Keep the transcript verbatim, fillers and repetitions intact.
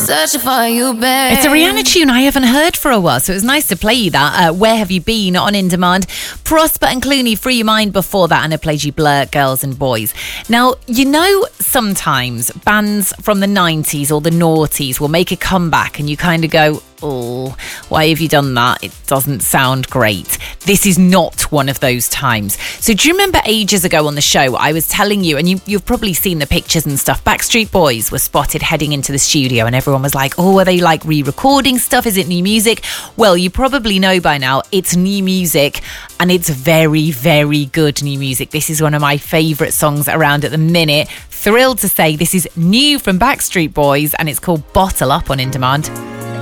Searching for you, babe. It's a Rihanna tune I haven't heard for a while, so it was nice to play you that. Uh, Where Have You Been on In Demand. Prosper and Clooney, Free Your Mind before that, and I played you Blur, Girls and Boys. Now, you know, sometimes bands from the nineties or the noughties will make a comeback and you kind of go, oh, why have you done that? It doesn't sound great. This is not one of those times. So do you remember ages ago on the show, I was telling you, and you, you've probably seen the pictures and stuff, Backstreet Boys were spotted heading into the studio and everyone was like, oh, are they like re-recording stuff? Is it new music? Well, you probably know by now it's new music, and it's very, very good new music. This is one of my favourite songs around at the minute. Thrilled to say this is new from Backstreet Boys and it's called Bottle Up on In Demand.